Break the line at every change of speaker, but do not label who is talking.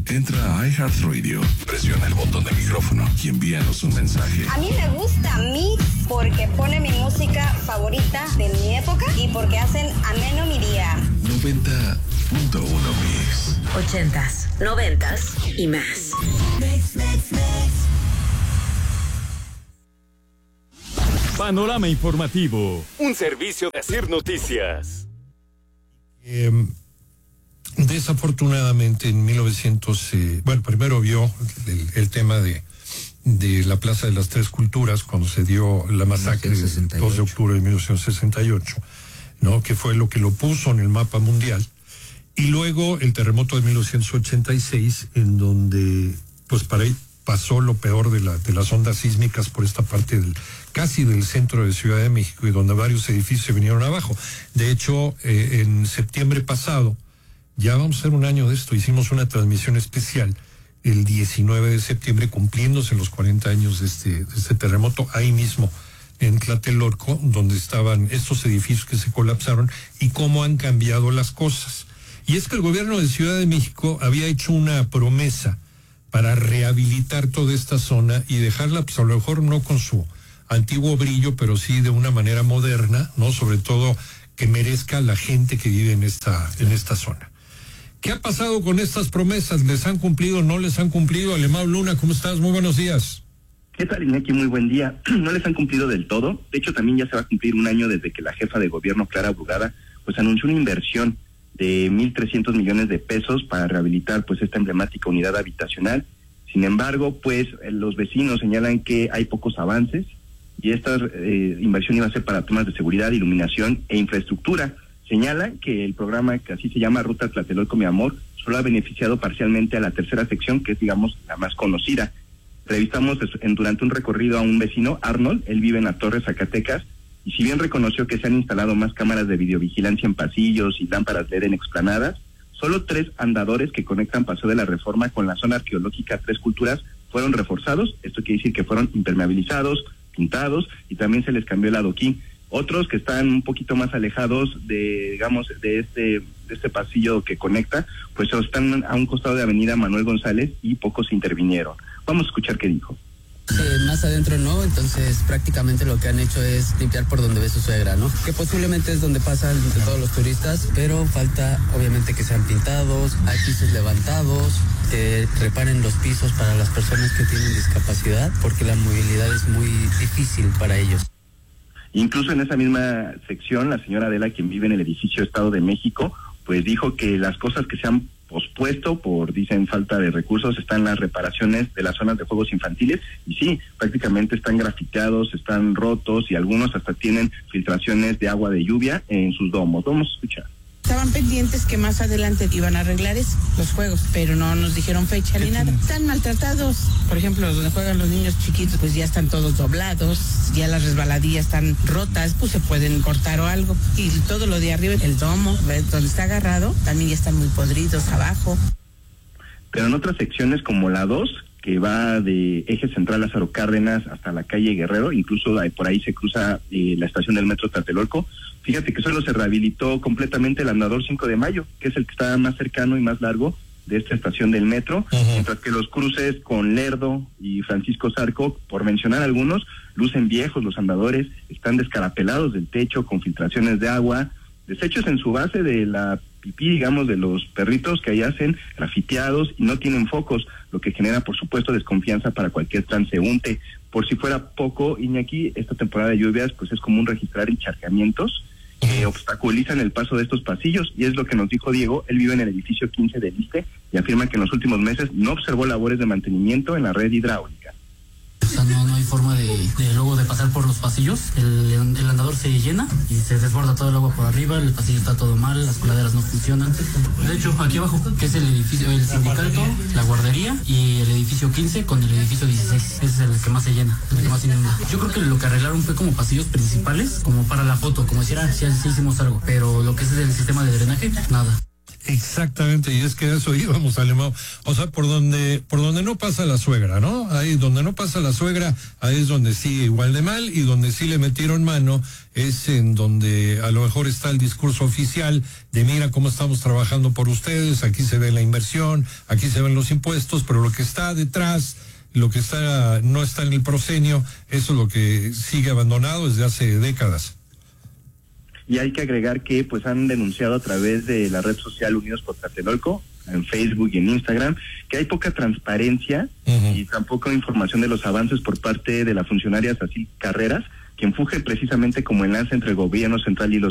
Entra a iHeartRadio, presiona el botón de micrófono y envíanos un mensaje.
A mí me gusta Mix porque pone mi música favorita de mi época y porque hacen ameno mi día.
90.1 Mix.
80s, 90s y más.
Panorama Informativo, un servicio de Asir Noticias.
Desafortunadamente en 1900, primero vio el tema de la Plaza de las Tres Culturas cuando se dio la masacre del 2 de octubre de 1968, ¿no? Que fue lo que lo puso en el mapa mundial. Y luego el terremoto de 1986, en donde pues para ahí pasó lo peor de las ondas sísmicas por esta parte casi del centro de Ciudad de México, y donde varios edificios se vinieron abajo. De hecho, en septiembre pasado, ya vamos a hacer un año de esto, hicimos una transmisión especial el 19 de septiembre, cumpliéndose los 40 años de este terremoto, ahí mismo en Tlatelolco, donde estaban estos edificios que se colapsaron y cómo han cambiado las cosas. Y es que el gobierno de Ciudad de México había hecho una promesa para rehabilitar toda esta zona y dejarla, pues a lo mejor no con su antiguo brillo, pero sí de una manera moderna, ¿no? Sobre todo que merezca la gente que vive en esta zona. ¿Qué ha pasado con estas promesas? ¿Les han cumplido? ¿No les han cumplido? Alemão Luna, ¿cómo estás? Muy buenos días.
¿Qué tal, Iñaki? Muy buen día. No les han cumplido del todo. De hecho, también ya se va a cumplir un año desde que la jefa de gobierno, Clara Brugada, pues anunció una inversión de 1,300 millones de pesos para rehabilitar pues esta emblemática unidad habitacional. Sin embargo, pues los vecinos señalan que hay pocos avances y esta inversión iba a ser para temas de seguridad, iluminación e infraestructura. Señalan que el programa, que así se llama Ruta Tlatelolco Mi Amor, solo ha beneficiado parcialmente a la tercera sección, que es, digamos, la más conocida. Entrevistamos durante un recorrido a un vecino, Arnold. Él vive en la Torre, Zacatecas, y si bien reconoció que se han instalado más cámaras de videovigilancia en pasillos y lámparas LED en explanadas, solo 3 andadores que conectan Paseo de la Reforma con la zona arqueológica Tres Culturas fueron reforzados. Esto quiere decir que fueron impermeabilizados, pintados, y también se les cambió el adoquín. Otros que están un poquito más alejados de este pasillo que conecta, pues están a un costado de Avenida Manuel González y pocos intervinieron. Vamos a escuchar qué dijo.
Más adentro no, entonces prácticamente lo que han hecho es limpiar por donde ve su suegra, ¿no? Que posiblemente es donde pasan todos los turistas, pero falta obviamente que sean pintados, hay pisos levantados, que reparen los pisos para las personas que tienen discapacidad, porque la movilidad es muy difícil para ellos.
Incluso en esa misma sección, la señora Adela, quien vive en el edificio Estado de México, pues dijo que las cosas que se han pospuesto por, dicen, falta de recursos, están las reparaciones de las zonas de juegos infantiles, y sí, prácticamente están grafiteados, están rotos, y algunos hasta tienen filtraciones de agua de lluvia en sus domos. Vamos a escuchar.
Estaban pendientes que más adelante iban a arreglar los juegos, pero no nos dijeron fecha ni nada. Están maltratados. Por ejemplo, donde juegan los niños chiquitos, pues ya están todos doblados, ya las resbaladillas están rotas, pues se pueden cortar o algo. Y todo lo de arriba, el domo, donde está agarrado, también ya están muy podridos abajo.
Pero en otras secciones como la 2, que va de Eje Central Lázaro Cárdenas hasta la calle Guerrero, incluso por ahí se cruza la estación del metro Tlatelolco. Fíjate que solo se rehabilitó completamente el andador 5 de Mayo, que es el que está más cercano y más largo de esta estación del metro, mientras que los cruces con Lerdo y Francisco Zarco, por mencionar algunos, lucen viejos los andadores, están descarapelados del techo con filtraciones de agua, desechos en su base de la pipí, digamos, de los perritos que ahí hacen, grafiteados, y no tienen focos, lo que genera, por supuesto, desconfianza para cualquier transeúnte. Por si fuera poco, Iñaki, esta temporada de lluvias, pues es común registrar encharcamientos que obstaculizan el paso de estos pasillos, y es lo que nos dijo Diego. Él vive en el edificio 15 del ISSSTE y afirma que en los últimos meses no observó labores de mantenimiento en la red hidráulica.
O sea, no hay forma de luego de pasar por los pasillos. El andador se llena y se desborda todo el agua por arriba, el pasillo está todo mal, las coladeras no funcionan. De hecho, aquí abajo, que es el edificio, el sindicato, la guardería y el edificio 15 con el edificio 16. Ese es el que más se llena, el que más inunda. Yo creo que lo que arreglaron fue como pasillos principales, como para la foto, como decir, sí hicimos algo, pero lo que es el sistema de drenaje, nada.
Exactamente, y es que eso íbamos, Alemão. O sea, por donde no pasa la suegra, ¿no? Ahí donde no pasa la suegra, ahí es donde sigue igual de mal, y donde sí le metieron mano es en donde a lo mejor está el discurso oficial de mira cómo estamos trabajando por ustedes, aquí se ve la inversión, aquí se ven los impuestos, pero lo que está detrás, lo que está no está en el proscenio, eso es lo que sigue abandonado desde hace décadas.
Y hay que agregar que pues han denunciado a través de la red social Unidos por Tlatelolco, en Facebook y en Instagram, que hay poca transparencia y tampoco información de los avances por parte de la funcionaria Sacil Carreras, quien funge precisamente como enlace entre el gobierno central y los